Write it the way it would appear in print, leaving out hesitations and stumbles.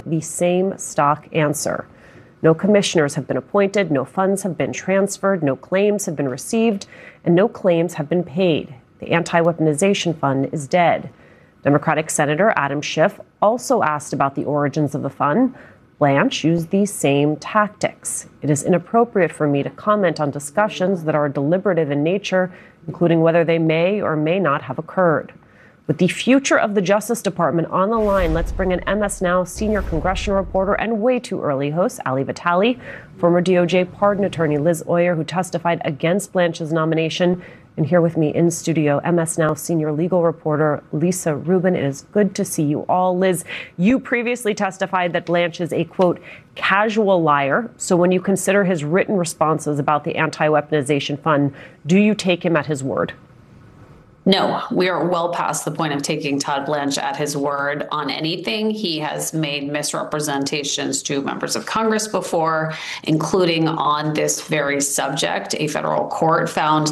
the same stock answer. No commissioners have been appointed, no funds have been transferred, no claims have been received, and no claims have been paid. The anti-weaponization fund is dead. Democratic Senator Adam Schiff also asked about the origins of the fund. Blanche used these same tactics. It is inappropriate for me to comment on discussions that are deliberative in nature, including whether they may or may not have occurred. With the future of the Justice Department on the line, let's bring in MS Now senior congressional reporter and way too early host Ali Vitali, former DOJ pardon attorney Liz Oyer, who testified against Blanche's nomination, and here with me in studio, MS Now senior legal reporter Lisa Rubin. It is good to see you all. Liz, you previously testified that Blanche is a, quote, casual liar. So when you consider his written responses about the anti-weaponization fund, do you take him at his word? No, we are well past the point of taking Todd Blanche at his word on anything. He has made misrepresentations to members of Congress before, including on this very subject. A federal court found